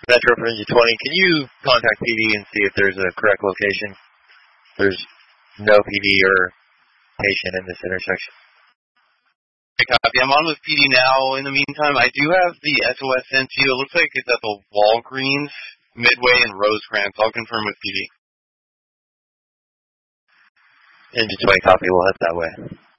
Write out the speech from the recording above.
Metro for Engine 20. Can you contact PD and see if there's a correct location? There's no PD or patient in this intersection. Okay, copy. I'm on with PD now. In the meantime, I do have the SOS sent to you. It looks like it's at the Walgreens, Midway, and Rosecrans. I'll confirm with PD. Engine 20 copy. We'll head that way.